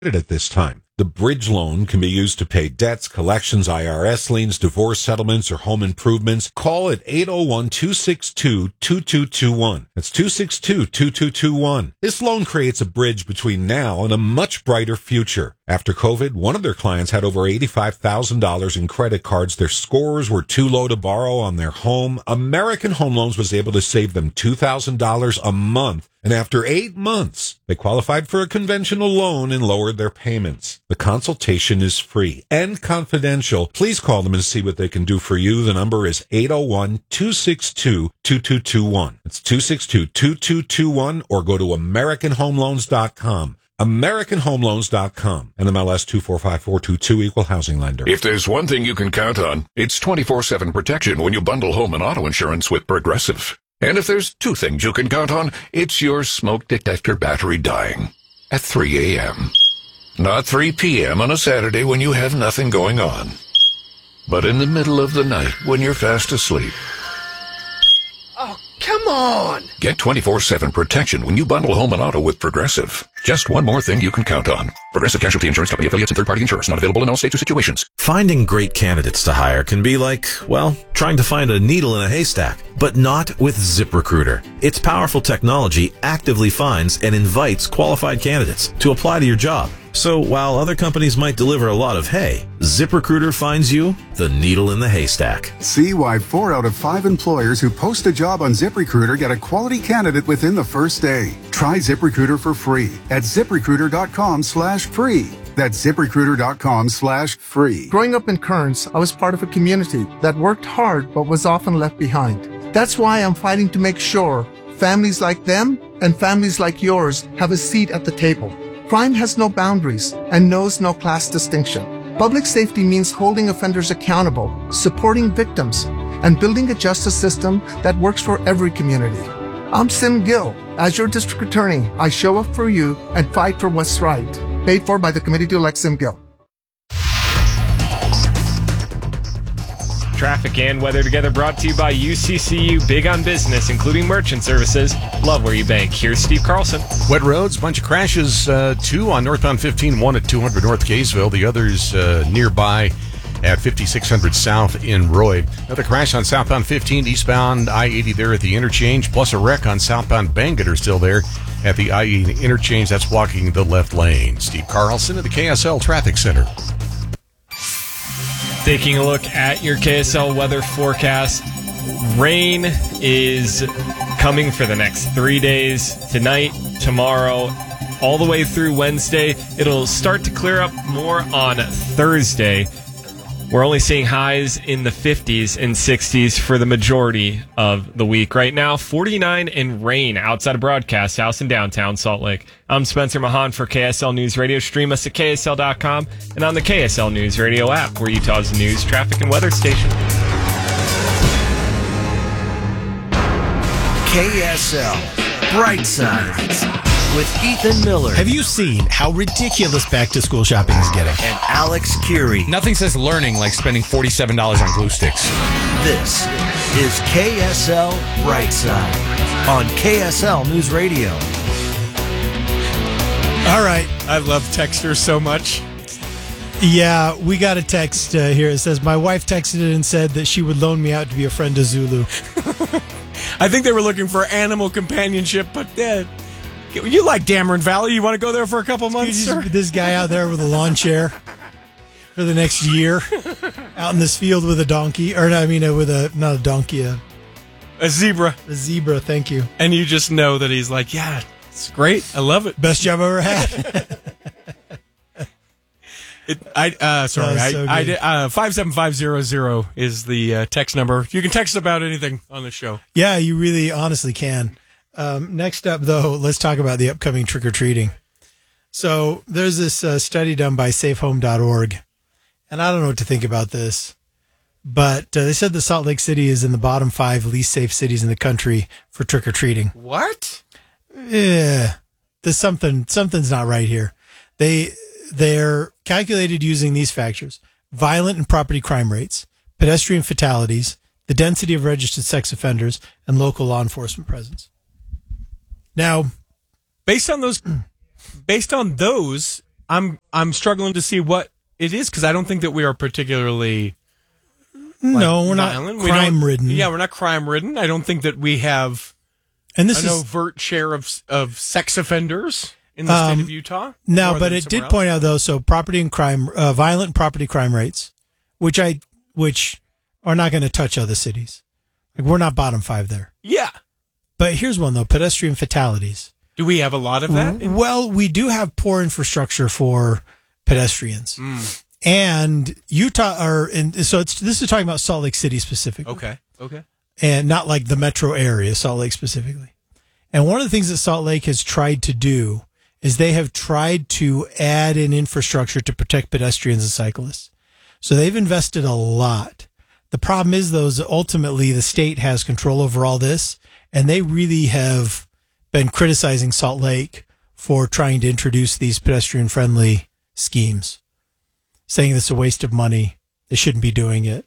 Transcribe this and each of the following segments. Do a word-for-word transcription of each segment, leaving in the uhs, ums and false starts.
at this time. The bridge loan can be used to pay debts, collections, I R S liens, divorce settlements, or home improvements. Call at eight oh one, two six two, two two two one. That's two six two, two two two one. This loan creates a bridge between now and a much brighter future. After COVID, one of their clients had over eighty-five thousand dollars in credit cards. Their scores were too low to borrow on their home. American Home Loans was able to save them two thousand dollars a month. And after eight months, they qualified for a conventional loan and lowered their payments. The consultation is free and confidential. Please call them and see what they can do for you. The number is eight oh one, two six two, two two two one. It's two six two, two two two one, or go to American Home Loans dot com. American Home Loans dot com. N M L S two four five four two two, equal housing lender. If there's one thing you can count on, it's twenty-four seven protection when you bundle home and auto insurance with Progressive. And if there's two things you can count on, it's your smoke detector battery dying at three a.m. Not three p.m. on a Saturday when you have nothing going on, but in the middle of the night when you're fast asleep. Oh, come on! Get twenty-four seven protection when you bundle home and auto with Progressive. Just one more thing you can count on. Progressive Casualty Insurance Company affiliates and third-party insurers. Not available in all states or situations. Finding great candidates to hire can be like, well, trying to find a needle in a haystack. But not with ZipRecruiter. Its powerful technology actively finds and invites qualified candidates to apply to your job. So while other companies might deliver a lot of hay, ZipRecruiter finds you the needle in the haystack. See why four out of five employers who post a job on ZipRecruiter get a quality candidate within the first day. Try ZipRecruiter for free at ZipRecruiter.com slash free. That's ZipRecruiter.com slash free. Growing up in Kearns, I was part of a community that worked hard but was often left behind. That's why I'm fighting to make sure families like them and families like yours have a seat at the table. Crime has no boundaries and knows no class distinction. Public safety means holding offenders accountable, supporting victims, and building a justice system that works for every community. I'm Sim Gill. As your district attorney, I show up for you and fight for what's right. Paid for by the committee to elect Sim Gill. Traffic and weather together, brought to you by U C C U, big on business, including merchant services. Love where you bank. Here's Steve Carlson. Wet roads, bunch of crashes, uh, two on northbound fifteen, one at two hundred North Kaysville, the others uh, nearby at fifty-six hundred South in Roy. Another crash on southbound fifteen, eastbound I eighty there at the interchange, plus a wreck on southbound Bangater still there at the I eighty interchange. That's blocking the left lane. Steve Carlson at the K S L Traffic Center. Taking a look at your K S L weather forecast. Rain is coming for the next three days. Tonight, tomorrow, all the way through Wednesday. It'll start to clear up more on Thursday. We're only seeing highs in the fifties and sixties for the majority of the week. Right now, forty-nine and rain outside of Broadcast House in downtown Salt Lake. I'm Spencer Mahan for K S L News Radio. Stream us at K S L dot com and on the K S L News Radio app. We're Utah's news, traffic, and weather station. K S L Bright Side with Ethan Miller. Have you seen how ridiculous back-to-school shopping is getting? And Alex Curie. Nothing says learning like spending forty-seven dollars on glue sticks. This is K S L Bright Side on K S L News Radio. All right. I love texters so much. Yeah, we got a text uh, here. It says, my wife texted and said that she would loan me out to be a friend to Zulu. I think they were looking for animal companionship, but uh, you like Dameron Valley. You want to go there for a couple months, sir? This guy out there with a lawn chair for the next year out in this field with a donkey. Or, I mean, uh, with a, not a donkey, a, a zebra. A zebra, thank you. And you just know that he's like, yeah, it's great. I love it. Best job I've ever had. It, I uh, sorry, I, so I did, uh, five seven five zero zero is the uh, text number. You can text about anything on the show. Yeah, you really honestly can. Um, next up, though, let's talk about the upcoming trick-or-treating. So there's this uh, study done by safe home dot org, and I don't know what to think about this, but uh, they said that Salt Lake City is in the bottom five least safe cities in the country for trick-or-treating. What? Yeah, there's something, something's not right here. They... They're calculated using these factors: violent and property crime rates, pedestrian fatalities, the density of registered sex offenders, and local law enforcement presence. Now, based on those, based on those, I'm I'm struggling to see what it is because I don't think that we are particularly like, no, we're violent. not We don't- crime ridden. Yeah, we're not crime ridden. I don't think that we have and this an is overt share of of sex offenders in the Um, state of Utah. no, more but than it did somewhere point out though. So property and crime, uh, violent property crime rates, which I which are not going to touch other cities. Like we're not bottom five there. else. Yeah. But here's one though: pedestrian fatalities. Do we have a lot of that? Well, we do have poor infrastructure for pedestrians, Mm. and Utah are in. So it's this is talking about Salt Lake City specifically. Okay. Okay. And not like the metro area, Salt Lake specifically. And one of the things that Salt Lake has tried to do is they have tried to add in infrastructure to protect pedestrians and cyclists. So they've invested a lot. The problem is, though, is that ultimately the state has control over all this, and they really have been criticizing Salt Lake for trying to introduce these pedestrian-friendly schemes, saying it's a waste of money. They shouldn't be doing it.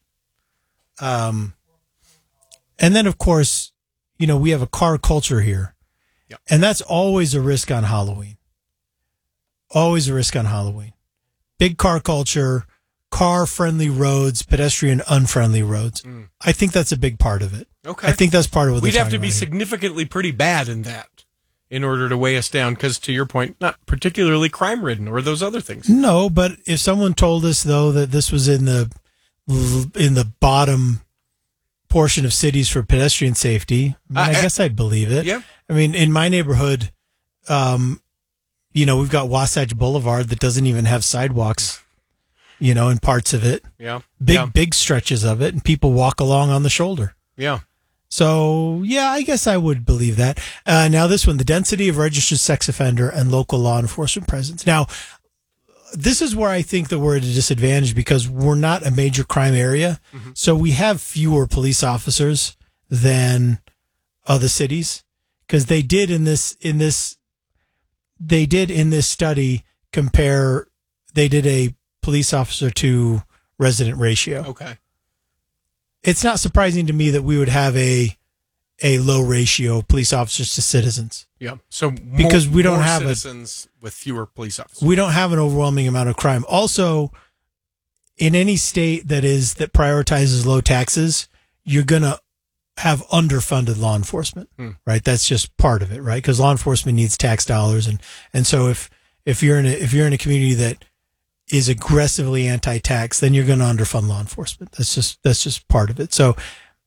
Um, and then, of course, you know, we have a car culture here. Yep. And that's always a risk on Halloween. Always a risk on Halloween. Big car culture, car-friendly roads, pedestrian-unfriendly roads. Mm. I think that's a big part of it. Okay. I think that's part of what We'd they're have to talking be about here. significantly pretty bad in that in order to weigh us down because, to your point, not particularly crime-ridden or those other things. No, but if someone told us, though, that this was in the in the bottom portion of cities for pedestrian safety, I, mean, I, I- guess I'd believe it. Yeah. I mean, in my neighborhood, um, you know, we've got Wasatch Boulevard that doesn't even have sidewalks, you know, in parts of it. Yeah. Big, Yeah. big stretches of it, and people walk along on the shoulder. Yeah. So, yeah, I guess I would believe that. Uh, now, this one, the density of registered sex offender and local law enforcement presence. Now, this is where I think that we're at a disadvantage because we're not a major crime area. Mm-hmm. So we have fewer police officers than other cities because they did in this, in this, they did in this study compare, they did a police officer to resident ratio. Okay. It's not surprising to me that we would have a a low ratio of police officers to citizens. Yeah. So Because more, we don't more have a- citizens with fewer police officers. We don't have an overwhelming amount of crime. Also, in any state that is that prioritizes low taxes, you're going to have underfunded law enforcement, Hmm. right? That's just part of it, right? Because law enforcement needs tax dollars, and and so if if you're in a if you're in a community that is aggressively anti-tax, then you're going to underfund law enforcement. That's just that's just part of it. So,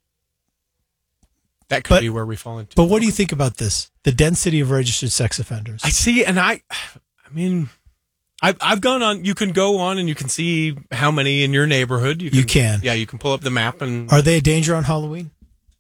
that could but- be where we fall into. but what do you think about this? The density of registered sex offenders. I see, and I, I mean, I've I've gone on. You can go on and you can see how many in your neighborhood. You can. Yeah, you can pull up the map and Are they a danger on Halloween?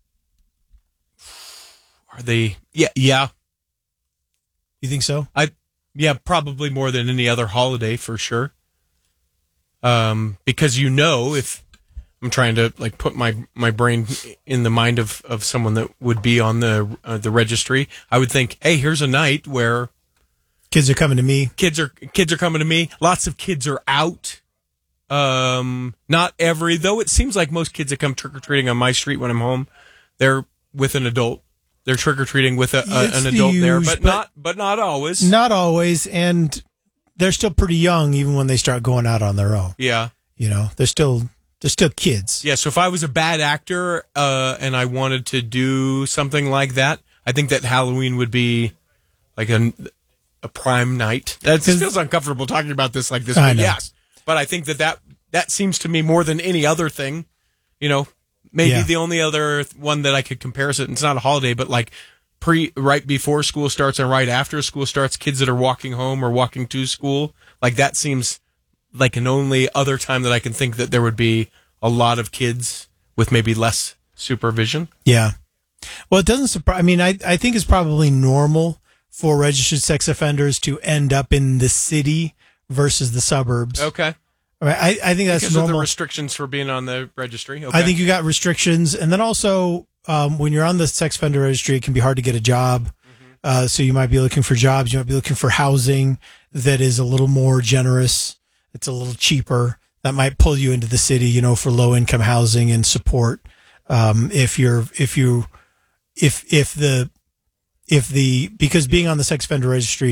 are they? Yeah, yeah, You think so? I, yeah, probably more than any other holiday for sure. Um, because you know, if I'm trying to like put my my brain in the mind of of someone that would be on the uh, the registry, I would think, hey, here's a night where Kids are coming to me. kids are kids are coming to me. Lots of kids are out. Um, not every though. It seems like most kids that come trick or treating on my street when I'm home, they're with an adult. They're trick or treating with a, a, It's an adult there, huge, but, but- not but not always. Not always, and they're still pretty young even when they start going out on their own. Yeah, You know, they're still they're still kids. yeah. So if I was a bad actor uh, and I wanted to do something like that, I think that Halloween would be like a a prime night. That Cause- feels uncomfortable talking about this like this, I but know. yes. But I think that, that that seems to me more than any other thing. You know, maybe Yeah. the only other one that I could compare it. It's not a holiday, but like pre right before school starts and right after school starts, kids that are walking home or walking to school. Like that seems like an only other time that I can think that there would be a lot of kids with maybe less supervision. Yeah. Well, it doesn't surprise. I mean, I I think it's probably normal for registered sex offenders to end up in the city versus the suburbs. Okay. Right? I I think that's Because of the normal. restrictions for being on the registry. Okay. I think you got restrictions, and then also um, when you're on the sex offender registry, it can be hard to get a job. Uh, so you might be looking for jobs. You might be looking for housing that is a little more generous. It's a little cheaper. That might pull you into the city, you know, for low income housing and support. Um, if you're if you if if the if the because being on the sex offender registry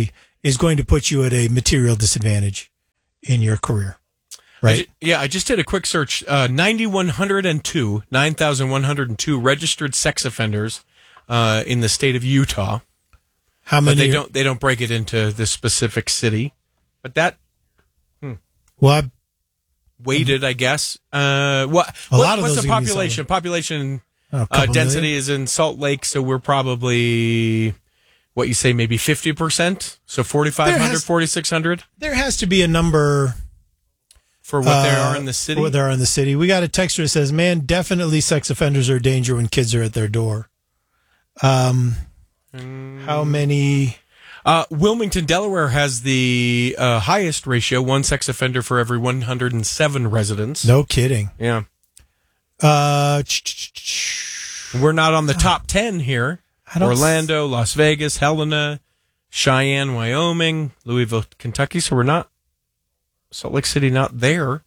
is going to put you at a material disadvantage in your career. Right? I ju- yeah, I just did a quick search. Uh, nine thousand one hundred two, nine thousand one hundred two registered sex offenders uh, in the state of Utah. How But many? they are- don't they don't break it into this specific city. But that Well, I- weighted, I guess. Uh, what A what- lot of what's those the are gonna be population? Population a uh, couple density million? is in Salt Lake, so we're probably what you say, maybe fifty percent. So forty-five There hundred, has- forty-six hundred there has to be a number for what there uh, are in the city. for What there are in the city. We got a texter that says, "Man, definitely sex offenders are a danger when kids are at their door." Um, how many? Uh, Wilmington, Delaware has the uh, highest ratio, one sex offender for every one hundred seven residents. No kidding. Yeah. Uh, We're not on the top ten here. I don't Orlando, Las Vegas, Helena, Cheyenne, Wyoming, Louisville, Kentucky. So we're not, Salt Lake City, not there.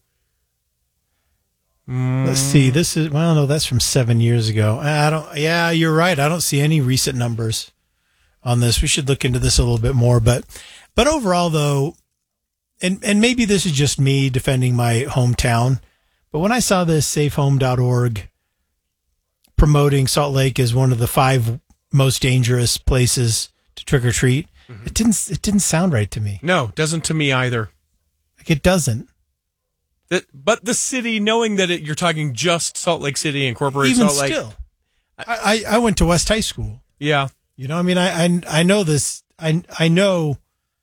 Let's see. This is well, no, that's from seven years ago. I don't. Yeah, you're right. I don't see any recent numbers on this. We should look into this a little bit more. But, but overall, though, and and maybe this is just me defending my hometown. But when I saw this safe home dot org promoting Salt Lake as one of the five most dangerous places to trick or treat, Mm-hmm. it didn't. It didn't sound right to me. No, doesn't to me either. Like it doesn't. That, but the city, knowing that it, you're talking just Salt Lake City, incorporates Even Salt Lake. still, I, I I went to West High School. Yeah. You know, I mean, I, I, I know this. I, I know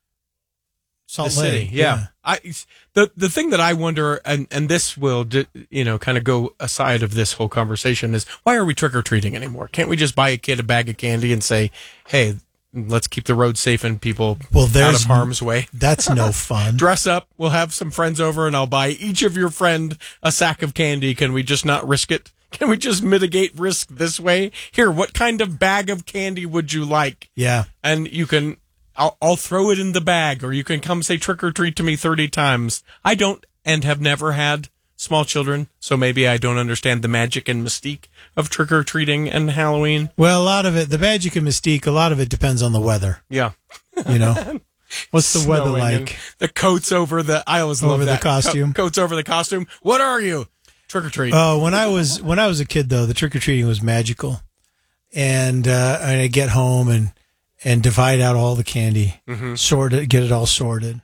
Salt the Lake. city. Yeah. I, the, the thing that I wonder, and, and this will, di- you know, kind of go aside of this whole conversation is why are we trick or treating anymore? Can't we just buy a kid a bag of candy and say, hey, let's keep the road safe and people Well, out there's of harm's way? That's no fun. Dress up. We'll have some friends over and I'll buy each of your friend a sack of candy. Can we just not risk it? Can we just mitigate risk this way? Here, what kind of bag of candy would you like? Yeah. And you can, I'll, I'll throw it in the bag, or you can come say trick or treat to me thirty times. I don't and have never had small children, so maybe I don't understand the magic and mystique of trick or treating and Halloween. Well, a lot of it, the magic and mystique, a lot of it depends on the weather. Yeah. You know, what's the weather Snowing and like? The coats over the, I always love Over the that. costume? Co- coats over the costume. What are you? Trick or treat. Oh, when I was when I was a kid, though, the trick or treating was magical, and uh, and I get home and and divide out all the candy, Mhm. sort it, get it all sorted,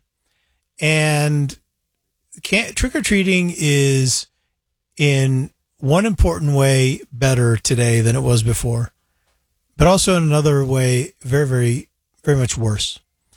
and can trick or treating is in one important way better today than it was before, but also in another way very very very much worse.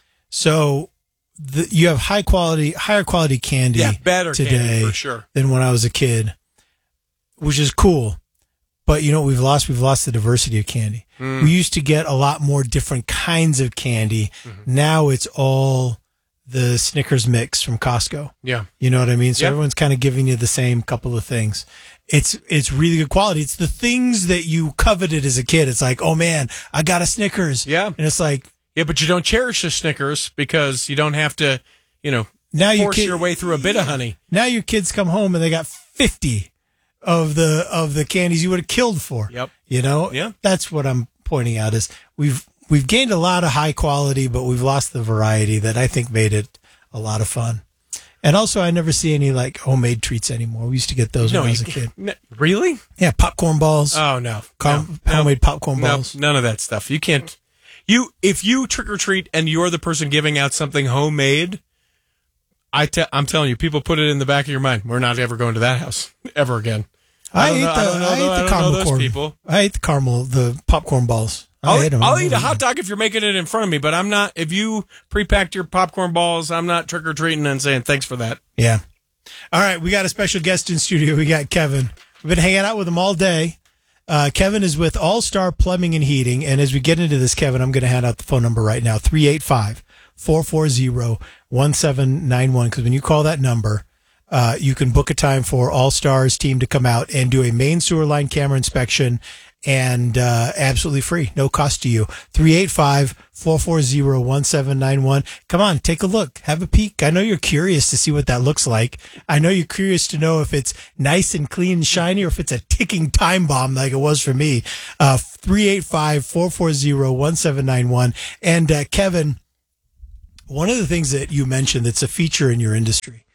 So the, you have high quality, higher quality candy Yeah, better today candy, for sure. than when I was a kid, which is cool. But you know what we've lost? We've lost the diversity of candy. Mm. We used to get a lot more different kinds of candy. Mm-hmm. Now it's all the Snickers mix from Costco. Yeah. You know what I mean? So Yeah. everyone's kind of giving you the same couple of things. It's it's really good quality. It's the things that you coveted as a kid. It's like, oh man, I got a Snickers. Yeah. And it's like, Yeah, but you don't cherish the Snickers because you don't have to, you know, now you force your way through a bit of honey. Now your kids come home and they got fifty of the of the candies you would have killed for. Yep. You know? Yeah. That's what I'm pointing out is we've we've gained a lot of high quality, but we've lost the variety that I think made it a lot of fun. And also I never see any like homemade treats anymore. We used to get those No, when I was a you- kid. n- really? Yeah, popcorn balls. Oh no, Car- no, homemade no, popcorn no, balls. none of that stuff. You can't. You if you trick or treat and you're the person giving out something homemade, I te- I'm telling you, people put it in the back of your mind. We're not ever going to that house ever again. I, don't ate know- the, I don't know I tho- I ate don't the know caramel those corn. people. I ate the caramel, the popcorn balls. I I'll, ate them. I'll eat a hot dog if you're making it in front of me, but I'm not. If you pre-packed your popcorn balls, I'm not trick or treating and saying thanks for that. Yeah. All right, we got a special guest in studio. We got Kevin. We've been hanging out with him all day. Uh, Kevin is with All Star Plumbing and Heating. And as we get into this, Kevin, I'm going to hand out the phone number right now, three eight five, four four zero, one seven nine one. Because when you call that number, uh, you can book a time for All Stars team to come out and do a main sewer line camera inspection, and uh, absolutely free, no cost to you. three eight five, four four zero, one seven nine one. Come on, take a look. Have a peek. I know you're curious to see what that looks like. I know you're curious to know if it's nice and clean and shiny or if it's a ticking time bomb like it was for me. Uh, three eight five, four four zero, one seven nine one. And uh, Kevin, one of the things that you mentioned that's a feature in your industry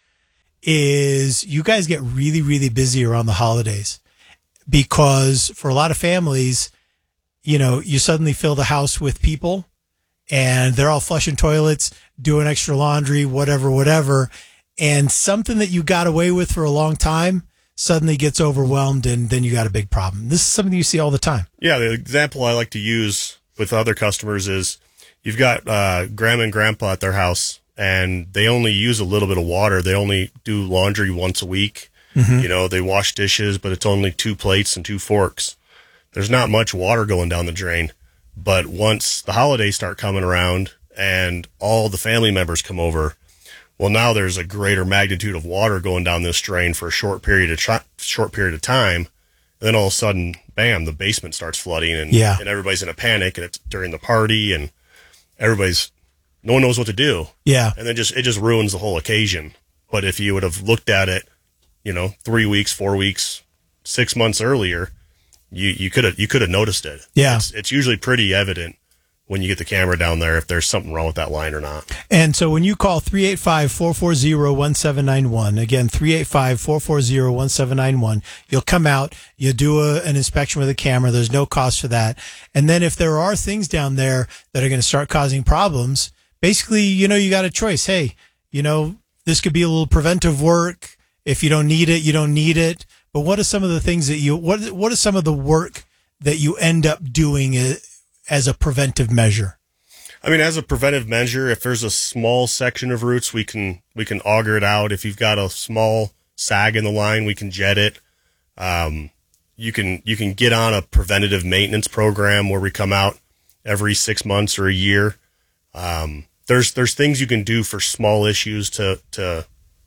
is you guys get really, really busy around the holidays because for a lot of families, you know, you suddenly fill the house with people and they're all flushing toilets, doing extra laundry, whatever, whatever. And something that you got away with for a long time suddenly gets overwhelmed and then you got a big problem. This is something you see all the time. Yeah, the example I like to use with other customers is you've got uh, grandma and grandpa at their house and they only use a little bit of water. They only do laundry once a week. Mm-hmm. You know, they wash dishes, but it's only two plates and two forks. There's not much water going down the drain. But once the holidays start coming around and all the family members come over, well, now there's a greater magnitude of water going down this drain for a short period of ch- short period of time. And then all of a sudden, bam, the basement starts flooding and, yeah. and everybody's in a panic and it's during the party and everybody's, no one knows what to do. Yeah. And then just, it just ruins the whole occasion. But if you would have looked at it, you know, three weeks, four weeks, six months earlier, you, you could have, you could have noticed it. Yeah. It's, it's usually pretty evident when you get the camera down there if there's something wrong with that line or not. And so when you call three eight five, four four zero, one seven nine one, again, three eight five, four four zero, one seven nine one, you'll come out, you'll do a, an inspection with a camera. There's no cost for that. And then if there are things down there that are going to start causing problems, basically, you know, you got a choice. Hey, you know, this could be a little preventive work. If you don't need it, you don't need it. But what are some of the things that you, what, what are some of the work that you end up doing as a preventive measure? I mean, as a preventive measure, if there's a small section of roots, we can, we can auger it out. If you've got a small sag in the line, we can jet it. Um, you can, you can get on a preventative maintenance program where we come out every six months or a year. Um, there's, there's things you can do for small issues to, to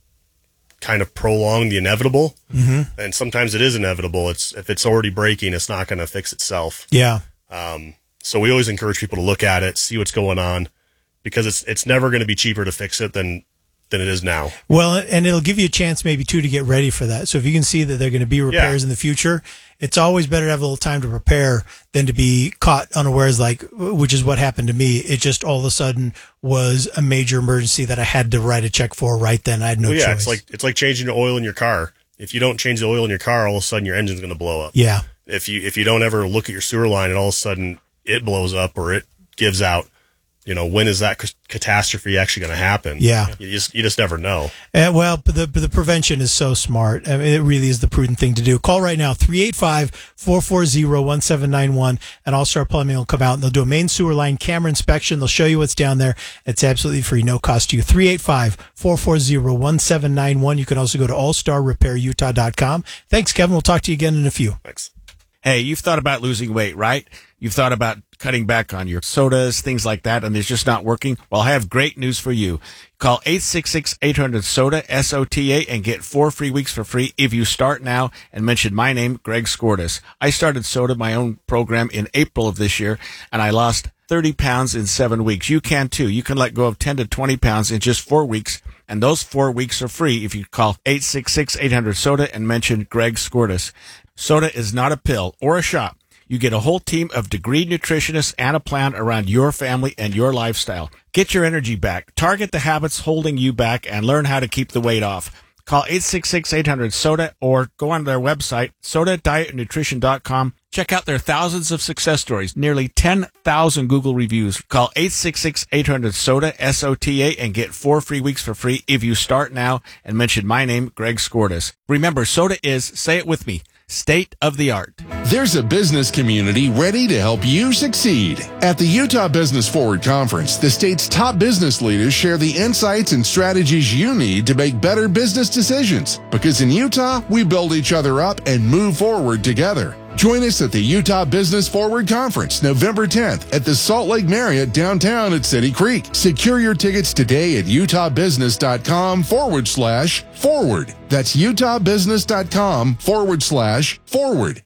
kind of prolong the inevitable. Mm-hmm. And sometimes it is inevitable. It's, if it's already breaking, it's not going to fix itself. Yeah. Um, so we always encourage people to look at it, see what's going on, because it's, it's never going to be cheaper to fix it than, than it is now. Well, and it'll give you a chance maybe too to get ready for that. So if you can see that there are going to be repairs Yeah. in the future, it's always better to have a little time to prepare than to be caught unawares, like, which is what happened to me. It just all of a sudden was a major emergency that I had to write a check for right then. I had no well, yeah, choice. it's like, it's like changing the oil in your car. If you don't change the oil in your car, all of a sudden your engine's going to blow up. Yeah. If you, if you don't ever look at your sewer line and all of a sudden it blows up or it gives out, you know, when is that c- catastrophe actually going to happen? Yeah. You just, you just never know. Uh, well, but the, but the prevention is so smart. I mean, it really is the prudent thing to do. Call right now, three eight five, four four zero, one seven nine one, and All Star Plumbing will come out and they'll do a main sewer line camera inspection. They'll show you what's down there. It's absolutely free, no cost to you. three eight five, four four zero, one seven nine one. You can also go to all star repair utah dot com. Thanks, Kevin. We'll talk to you again in a few. Thanks. Hey, you've thought about losing weight, right? You've thought about cutting back on your sodas, things like that, and it's just not working? Well, I have great news for you. Call eight six six, eight hundred, SODA, S O T A, and get four free weeks for free if you start now and mention my name, Greg Skordas. I started SODA, my own program, in April of this year, and I lost thirty pounds in seven weeks. You can too. You can let go of ten to twenty pounds in just four weeks, and those four weeks are free if you call eight six six, eight hundred, SODA and mention Greg Skordas. SODA is not a pill or a shot. You get a whole team of degreed nutritionists and a plan around your family and your lifestyle. Get your energy back, target the habits holding you back, and learn how to keep the weight off. Call eight six six, eight hundred, SODA or go on their website, soda diet nutrition dot com. Check out their thousands of success stories, nearly ten thousand Google reviews. Call eight six six, eight hundred, SODA, S O T A, and get four free weeks for free if you start now and mention my name, Greg Skordas. Remember, SODA is, say it with me, state of the art. There's a business community ready to help you succeed. At the Utah Business Forward Conference, the state's top business leaders share the insights and strategies you need to make better business decisions. Because in Utah, we build each other up and move forward together. Join us at the Utah Business Forward Conference, November tenth at the Salt Lake Marriott downtown at City Creek. Secure your tickets today at utahbusiness.com forward slash forward. That's utahbusiness.com forward slash forward.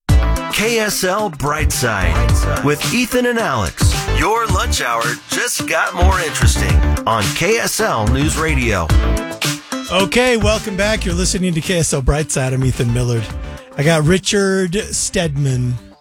K S L Brightside with Ethan and Alex. Your lunch hour just got more interesting on K S L News Radio. Okay, welcome back. You're listening to K S L Brightside. I'm Ethan Millard. I got Richard Stedman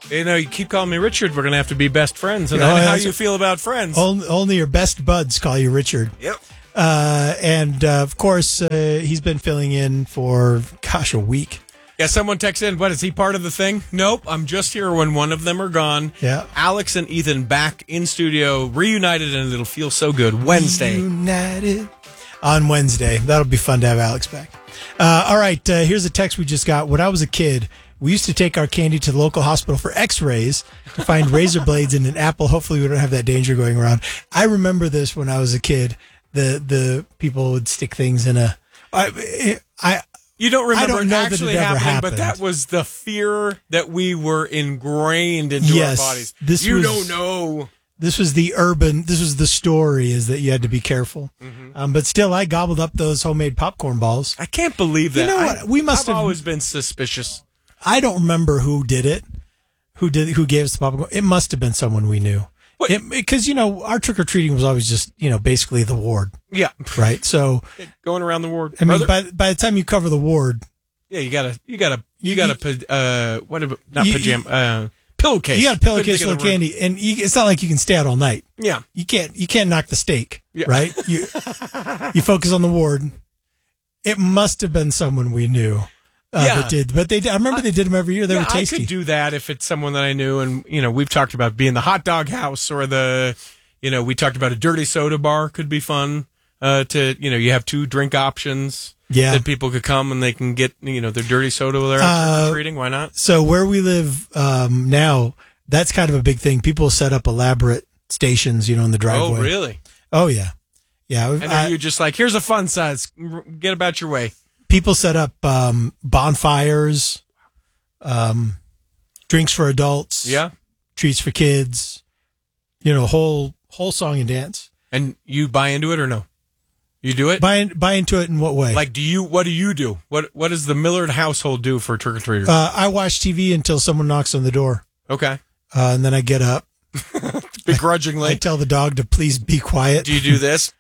You know, you keep calling me Richard. We're going to have to be best friends. And Oh, then how that's- you feel about friends? Only, only your best buds call you Richard. Yep. Uh, and uh, of course, uh, he's been filling in for, gosh, a week. Yeah, someone texts in, what, is he part of the thing? Nope, I'm just here when one of them are gone. Yeah. Alex and Ethan back in studio, reunited, and it'll feel so good. Wednesday. United. On Wednesday. That'll be fun to have Alex back. Uh, all right, uh, here's a text we just got. When I was a kid, we used to take our candy to the local hospital for x-rays to find razor blades in an apple. Hopefully we don't have that danger going around. I remember this when I was a kid. The the people would stick things in a... I, I You don't remember I don't it know that actually it ever happening, happened. but that was the fear that we were ingrained into Yes, our bodies. this you was- don't know. This was the urban, this was the story, is that you had to be careful. Mm-hmm. Um, but still, I gobbled up those homemade popcorn balls. I can't believe that. You know I- what? We must I've have- always been suspicious. I don't remember who did it, who did, who gave us the popcorn. It must have been someone we knew. Because, you know, our trick-or-treating was always just, you know, basically the ward, Yeah. right? So, Going around the ward. I mean, Brother- by, by the time you cover the ward, yeah, you gotta, you gotta, you gotta, pa- uh, what, about- not You- pajama, uh, pillowcase. you got a pillowcase Couldn't full of think the candy, and you, it's not like you can stay out all night. Yeah. You can't, you can't knock the steak, Yeah. right? You, you focus on the ward. It must have been someone we knew. Uh, Yeah. that did, but they. I remember they did them every year. They yeah, were tasty. I could do that if it's someone that I knew, and you know, we've talked about being the hot dog house or the, you know, we talked about a dirty soda bar could be fun. Uh, to you know, you have two drink options. Yeah. that people could come and they can get you know their dirty soda while they're out Uh, treating. Why not? So where we live um, now, that's kind of a big thing. People set up elaborate stations, you know, in the driveway. Oh, really? Oh, yeah, yeah. And I- are you just like, here's a fun size, get about your way? people set up um, bonfires, um, drinks for adults, Yeah. treats for kids. You know, whole whole song and dance. And you buy into it or no? You do it? Buy buy into it in what way? Like, do you? What do you do? What What does the Millard household do for trick or treaters? Uh, I watch T V until someone knocks on the door, okay, uh, and then I get up. begrudgingly. I tell the dog to please be quiet. Do you do this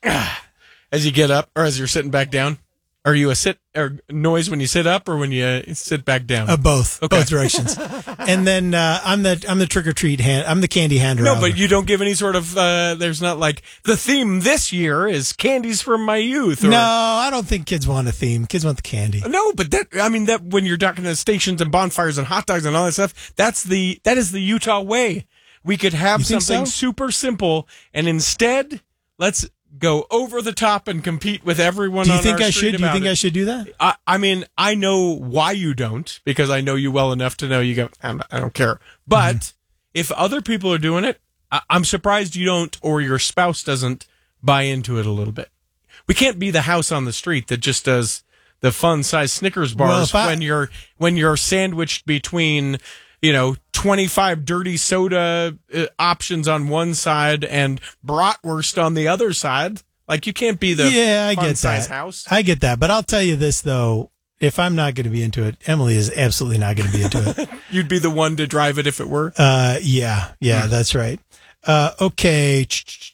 as you get up, or as you're sitting back down? Are you a sit or noise when you sit up, or when you uh, sit back down? Uh, both, Okay. both directions. And then uh, I'm the I'm the trick or treat hand. I'm the candy hander. No, out. but you don't give any sort of. Uh, there's not like the theme this year is candies from my youth. Or, no, I don't think kids want a theme. Kids want the candy. No, but that I mean that when you're talking to stations and bonfires and hot dogs and all that stuff, that's the that is the Utah way. We could have You think something so? super simple, and instead, let's go over the top and compete with everyone. Do you on think our I street should? Do you about think it. I should do that? I, I mean, I know why you don't because I know you well enough to know you go. I'm, I don't care. But Mm-hmm. if other people are doing it, I, I'm surprised you don't, or your spouse doesn't buy into it a little bit. We can't be the house on the street that just does the fun size Snickers Well, bars if I- when you're when you're sandwiched between you know twenty-five dirty soda uh, options on one side and bratwurst on the other side. Like you can't be the yeah, I fun get size that. house. I get that. But I'll tell you this though: if I'm not going to be into it, Emily is absolutely not going to be into it. You'd be the one to drive it if it were. Uh, yeah, yeah, that's right. Uh, okay.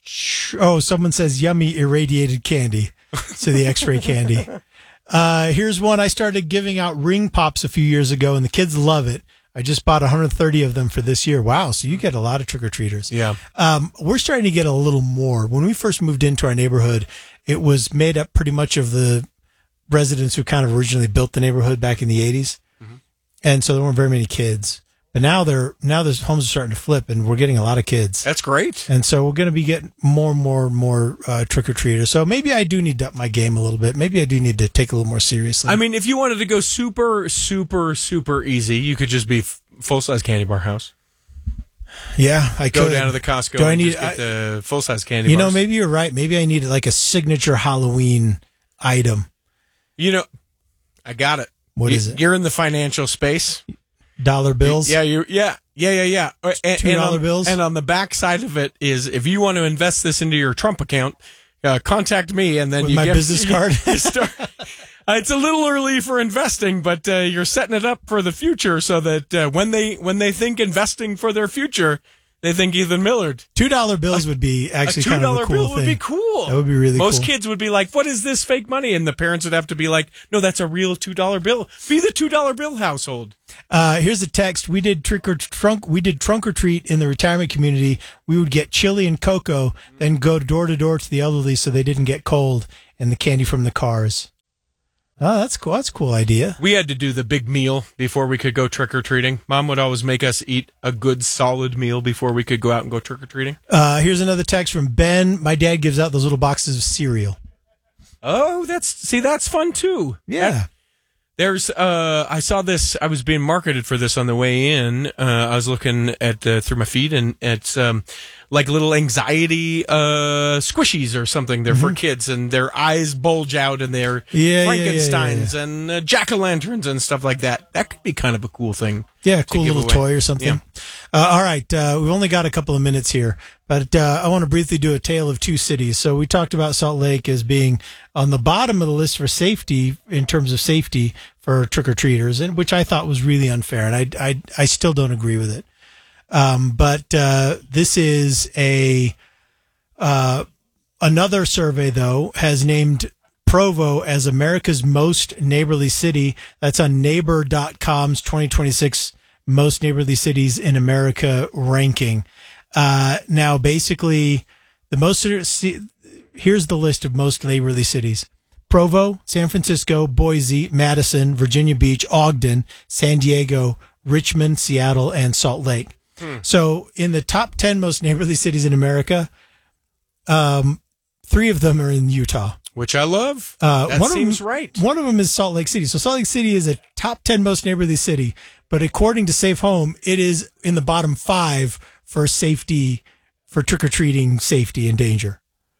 Oh, someone says yummy irradiated candy. So the X-ray candy. Uh, here's one. I started giving out ring pops a few years ago, and the kids love it. I just bought one hundred thirty of them for this year. Wow. So you get a lot of trick-or-treaters. Yeah. Um, we're starting to get a little more. When we first moved into our neighborhood, it was made up pretty much of the residents who kind of originally built the neighborhood back in the eighties. Mm-hmm. And so there weren't very many kids. But now they're now the homes are starting to flip, and we're getting a lot of kids. That's great. And so we're going to be getting more and more and more uh, trick or treaters. So maybe I do need to up my game a little bit. Maybe I do need to take a little more seriously. I mean, if you wanted to go super, super, super easy, you could just be f- full size candy bar house. yeah, I Go could down to the Costco Do I and need? just get I- the full size candy you bars. know, maybe you're right. Maybe I need like a signature Halloween item. You know, I got it. What you, is it? You're in the financial space. Dollar bills. Yeah, you. Yeah, yeah, yeah, yeah. Uh, And, Two and dollar on, bills? And on the back side of it is, if you want to invest this into your Trump account, uh, contact me, and then With you my get business card? you start, uh, it's a little early for investing, but uh, you're setting it up for the future, so that uh, when they when they think investing for their future, They think Ethan Millard. Two dollar bills would be actually a two kind of dollar a cool bill thing. would be cool. That would be really Most cool. kids would be like, "What is this fake money?" And the parents would have to be like, "No, that's a real two dollar bill." Be the two dollar bill household. Uh, here's a text. We did trick or trunk. We did trunk or treat in the retirement community. We would get chili and cocoa, then go door to door to the elderly so they didn't get cold, and the candy from the cars. Oh, that's cool. That's a cool idea. We had to do the big meal before we could go trick or treating. Mom would always make us eat a good solid meal before we could go out and go trick or treating. Uh, here's another text from Ben. My dad gives out those little boxes of cereal. Oh, that's see, that's fun too. Yeah. That- There's, uh, I saw this, I was being marketed for this on the way in. Uh, I was looking at, uh, through my feed, and it's, um, like little anxiety, uh, squishies or something. They're for kids, and their eyes bulge out, and they're Yeah, yeah, yeah, Frankensteins yeah, yeah. and uh, jack-o'-lanterns and stuff like that. That could be kind of a cool thing. Yeah, to cool give little away. toy or something. Yeah. Uh, all right, uh, we've only got a couple of minutes here, but uh, I want to briefly do a tale of two cities. So we talked about Salt Lake as being on the bottom of the list for safety, in terms of safety for trick-or-treaters, and which I thought was really unfair, and I, I, I still don't agree with it. Um, but uh, this is a uh, another survey, though, has named Provo as America's most neighborly city. That's on neighbor dot com's twenty twenty-six most neighborly cities in America ranking. Uh, now, basically, the most here's the list of most neighborly cities: Provo, San Francisco, Boise, Madison, Virginia Beach, Ogden, San Diego, Richmond, Seattle, and Salt Lake. Hmm. So, in the top ten most neighborly cities in America, um, three of them are in Utah. Which I love. Uh, that one seems of them, right. One of them is Salt Lake City. So Salt Lake City is a top ten most neighborly city, but according to Safe Home, it is in the bottom five for safety, for trick-or-treating safety and danger.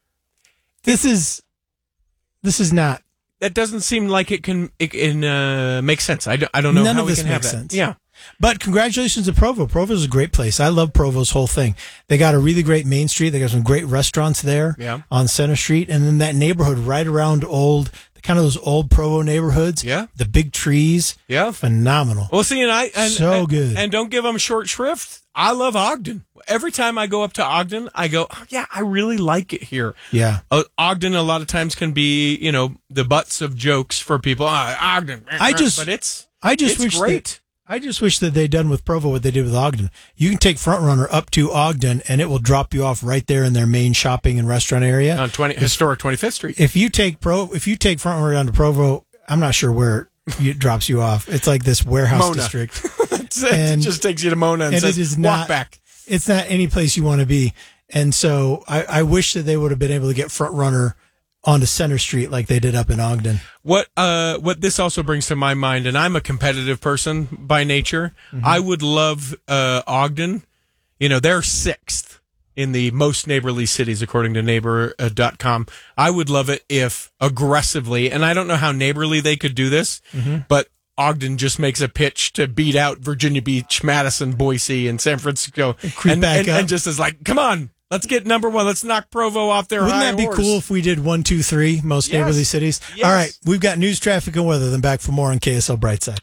This is, this is not. That doesn't seem like it can, it can uh, make sense. I don't, I don't know None how of we this can have makes that. sense. Yeah. But congratulations to Provo. Provo is a great place. I love Provo's whole thing. They got a really great main street. They got some great restaurants there Yeah. on Center Street. And then that neighborhood right around old, kind of those old Provo neighborhoods. Yeah. The big trees. Yeah. Phenomenal. Well, see, and I, and, So and- good. And don't give them short shrift. I love Ogden. Every time I go up to Ogden, I go, oh, yeah, I really like it here. Yeah. Uh, Ogden a lot of times can be, you know, the butts of jokes for people. Oh, Ogden. I just, but it's, I just it's wish great. That, I just wish that they'd done with Provo what they did with Ogden. You can take Front Runner up to Ogden, and it will drop you off right there in their main shopping and restaurant area on twenty historic twenty-fifth Street. If you take Pro, if you take Front Runner down to Provo, I'm not sure where it drops you off. It's like this warehouse Mona. district. it just takes you to Mona and, and says, it is walk not, back. It's not any place you want to be. And so I, I wish that they would have been able to get Front Runner onto Center Street like they did up in Ogden. What uh what this also brings to my mind, and I'm a competitive person by nature, Mm-hmm. I would love uh Ogden. You know, they're sixth in the most neighborly cities according to neighbor dot com. I would love it if aggressively, and I don't know how neighborly they could do this, Mm-hmm. but Ogden just makes a pitch to beat out Virginia Beach, Madison, Boise, and San Francisco, creep and, back and, up. and just is like, come on, let's get number one. Let's knock Provo off their Wouldn't high that be horse. cool if we did one, two, three most Yes. neighborly cities? Yes. All right, we've got news, traffic, and weather. Then back for more on K S L Brightside.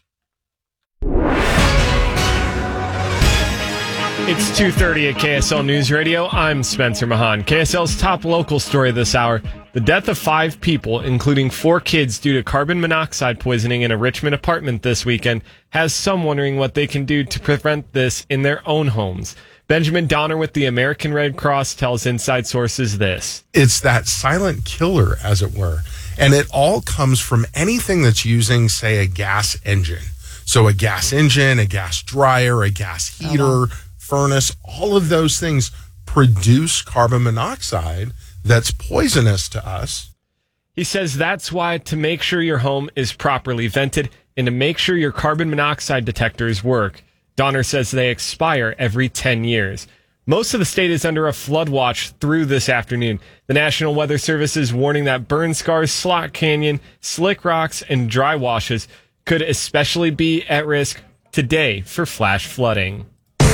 It's two thirty at K S L News Radio. I'm Spencer Mahan. K S L's top local story this hour: the death of five people, including four kids, due to carbon monoxide poisoning in a Richmond apartment this weekend, has some wondering what they can do to prevent this in their own homes. Benjamin Donner with the American Red Cross tells Inside Sources this. It's that silent killer, as it were. And it all comes from anything that's using, say, a gas engine. So a gas engine, a gas dryer, a gas heater, furnace, all of those things produce carbon monoxide that's poisonous to us. He says that's why, to make sure your home is properly vented and to make sure your carbon monoxide detectors work, Donner says they expire every ten years. Most of the state is under a flood watch through this afternoon. The National Weather Service is warning that burn scars, slot canyon, slick rocks, and dry washes could especially be at risk today for flash flooding.